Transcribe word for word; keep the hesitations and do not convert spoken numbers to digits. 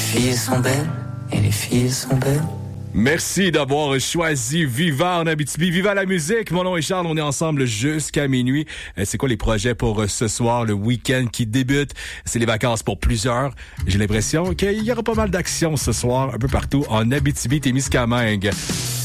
filles sont belles, et les filles sont belles. Merci d'avoir choisi Viva en Abitibi. Viva la musique! Mon nom est Charles, on est ensemble jusqu'à minuit. C'est quoi les projets pour ce soir, le week-end qui débute? C'est les vacances pour plusieurs. J'ai l'impression qu'il y aura pas mal d'action ce soir, un peu partout en Abitibi-Témiscamingue.